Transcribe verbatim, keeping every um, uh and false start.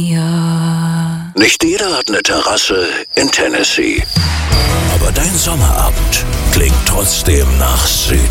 Ja. Nicht jeder hat eine Terrasse in Tennessee. Aber dein Sommerabend klingt trotzdem nach Süd.